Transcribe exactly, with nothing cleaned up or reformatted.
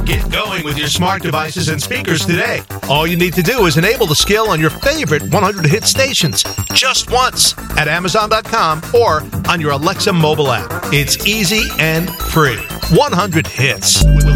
Get going with your smart devices and speakers today. All you need to do is enable the skill on your favorite one hundred hit stations just once at Amazon dot com or on your Alexa mobile app. It's easy and free. one hundred hits.